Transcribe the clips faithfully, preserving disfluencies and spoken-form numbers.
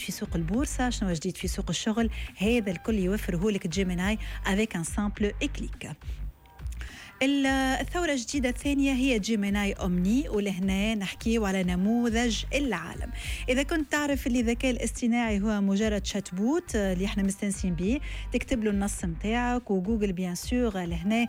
في سوق البورصة، شنو جديد في سوق الشغل، هذا الكل يوفره لك جيميناي avec un simple clic. الثورة الجديدة الثانية هي جيميناي أومني، ولهنا نحكيو على نموذج العالم. إذا كنت تعرف اللي الذكاء الاصطناعي هو مجرد شات بوت اللي احنا مستنسين به، تكتب له النص متاعك وجوجل بيان سور لهنا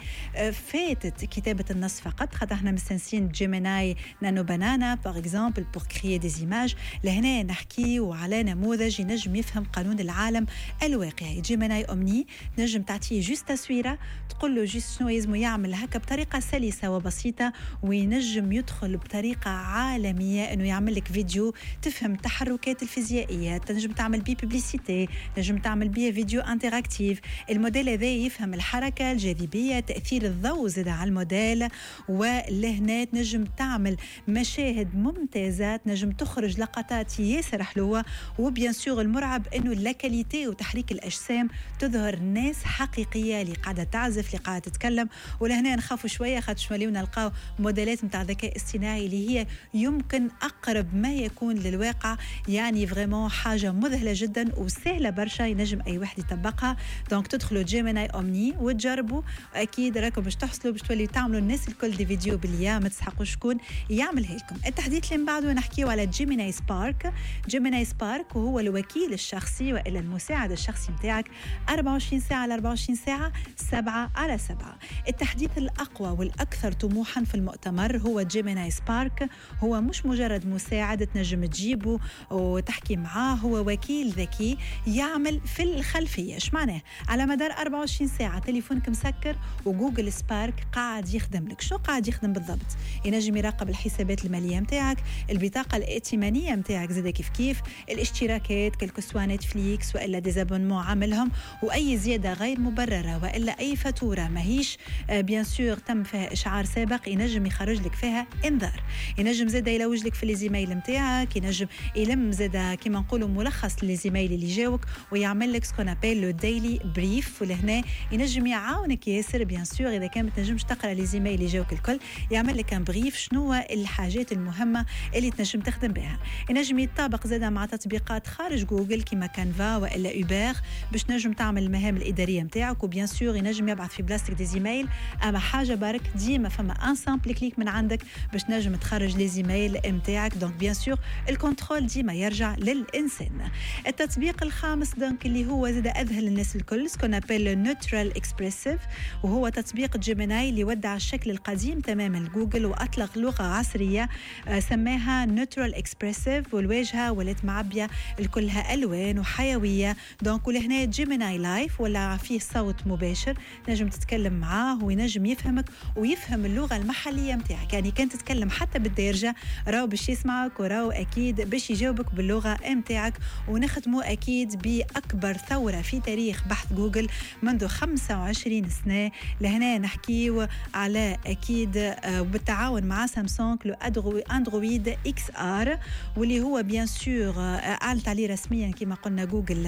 فاتت كتابة النص فقط، خاطر احنا مستنسين جيميناي نانو بانانا باغ اكزامبل بور كريي دي زيماج. لهنا نحكيو على نموذج ينجم يفهم قانون العالم الواقعي. جيميناي أومني نجم تعطيه جوست تصويرة، تقول له جوست شنو يلزم يعمل هكا بطريقة سلسة وبسيطة، وينجم يدخل بطريقة عالمية انه يعمل لك فيديو تفهم التحركات الفيزيائية، تنجم تعمل بيه بيبليسيتي، تنجم تعمل بيه فيديو انتراكتيف. الموديل هذا يفهم الحركة، الجاذبية، تأثير الضوء زاد على الموديل، ولهنا تنجم تعمل مشاهد ممتازة، تنجم تخرج لقطات ياسر حلوة. وبيان سور المرعب انه اللاكاليتي وتحريك الاجسام تظهر ناس حقيقية اللي قاعدة تعزف، اللي قاعدة تتكلم. ولهنا نخافوا شويه خاطر شماليو نلقاو موديلات نتاع الذكاء الاصطناعي اللي هي يمكن اقرب ما يكون للواقع، يعني فريمون حاجه مذهله جدا وسهله برشا، ينجم اي واحد يطبقها. دونك تدخلوا جيميناي اومني وتجربوا، اكيد راكم باش تحصلوا باش توليو تعملوا الناس الكل دي فيديو باليا، ما تسحقوش شكون يعملها لكم. التحديث اللي من بعده نحكيو على جيميناي سبارك. جيميناي سبارك وهو الوكيل الشخصي والا المساعد الشخصي نتاعك أربعة وعشرين ساعه على أربعة وعشرين ساعه سبعة على سبعة. التحديث الأقوى والأكثر طموحاً في المؤتمر هو جيميناي سبارك. هو مش مجرد مساعد تنجم تجيبه وتحكي معاه، هو وكيل ذكي يعمل في الخلفية. ايش معناه؟ على مدار أربعة وعشرين ساعة تليفونك مسكر وجوجل سبارك قاعد يخدم لك. شو قاعد يخدم بالضبط؟ ينجم يراقب الحسابات المالية متاعك، البطاقة الائتمانية متاعك زي كيف كيف، الاشتراكات كالكسوا نتفليكس وإلا ديزابونمون عاملهم، وأي زيادة غير مبررة وإلا أي فاتورة ماهيش بيان سور تم فيها إشعار سابق، ينجم يخرج لك فيها إنذار. ينجم زادا يلوج لك في الإيميل متاعك، ينجم يلم زادا كما نقولوا ملخص للإيميل اللي جاوك، ويعمل لك سكون أبيل لو ديلي بريف. ولهنا ينجم يعاونك ياسر بيان سور إذا كان ما تنجمش تقرأ الإيميل اللي جاوك الكل، يعمل لك ان بريف شنو الحاجات المهمة اللي تنجم تخدم بها. ينجم يتطابق زادا مع تطبيقات خارج جوجل كما كانفا وإلا أوبر باش نجم تعمل المهام الإدارية متاعك. وبيان سور ينجم يبعث في بلاستيك دي إيميل، اما حاجه برك ديما فما ان سامبل كليك من عندك باش نجم تخرج لي زيميل نتاعك. دونك بيان سور الكنترول ديما يرجع للانسان. التطبيق الخامس دونك اللي هو زاد اذهل الناس الكل، سكون ابل نيوترال اكسبريسيف، وهو تطبيق جيميناي اللي ودع الشكل القديم تماما لجوجل واطلق لغه عصريه سماها نيوترال اكسبريسيف، والواجهه ولات معبيه الكلها الوان وحيويه. دونك ولهنا جيميناي لايف ولا فيه صوت مباشر، نجم تتكلم معاه وينجم يفهمك ويفهم اللغة المحلية متاعك. يعني كنت تتكلم حتى بالدارجة راو باش يسمعك، وراو أكيد باش يجاوبك باللغة متاعك. ونخدموا أكيد بأكبر ثورة في تاريخ بحث جوجل منذ خمسة وعشرين سنة. لهنا نحكيو على أكيد بالتعاون مع سامسونج لو أندرويد إكس آر، واللي هو بيان سور أعلنت عليه رسميا كما قلنا جوجل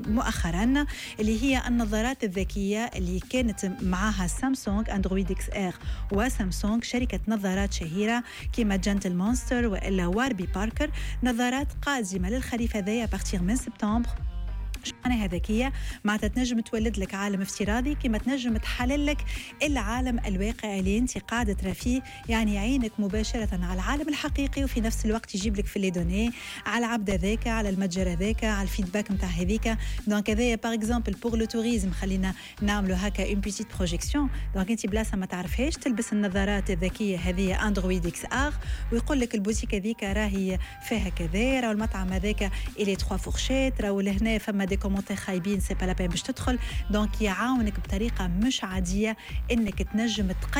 مؤخرا، اللي هي النظارات الذكية اللي كانت معها سامسونج اندرويد اكس ار وسامسونج شركه نظارات شهيره كيما جنتل مونستر والا واربي باركر. نظارات قادمه للخريف هذايا بارتير من سبتمبر. معناها ذكية معناتها تنجم تولد لك عالم افتراضي كما تنجم تحلل لك العالم الواقعي اللي انت قاعدة ترى فيه، يعني عينك مباشرة على العالم الحقيقي، وفي نفس الوقت يجيب لك في لي دوني على العبد ذاك، على المتجر ذاك، على الفيدباك نتاع هذيك. دونك هذايا باغ اكزومبل بور لو توريزم خلينا نعملوا هكا اون بيتيت بروجيكسيون. دونك انت بلاصه ما تعرفهاش تلبس النظارات الذكيه هذه اندرويد اكس ار ويقول لك البوتيك هذيك راهي فيها كذا، راه المطعم هذاك الي ثلاثة فورشيت، راه لهنا فما دي كومونتير خايبين سي با لا بين باش تدخل. دونك يعاونك بطريقه مش عاديه انك تنجم